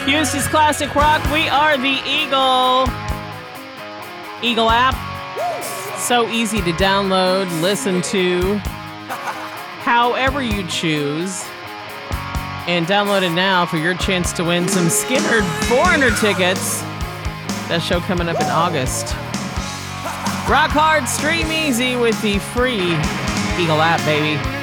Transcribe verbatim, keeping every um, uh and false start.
Houston's Classic Rock. We are the Eagle. Eagle app. So easy to download, listen to, however you choose. And download it now for your chance to win some Skynyrd four hundred tickets. That show coming up in August. Rock hard, stream easy with the free Eagle app, baby.